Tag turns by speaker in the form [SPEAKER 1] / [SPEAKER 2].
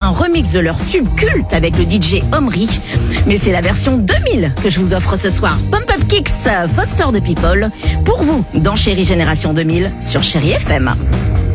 [SPEAKER 1] un remix de leur tube culte avec le DJ Omri. Mais c'est la version 2000 que je vous offre ce soir. Pump Up Kicks, Foster the People, pour vous, dans Chérie Génération 2000, sur Chérie FM.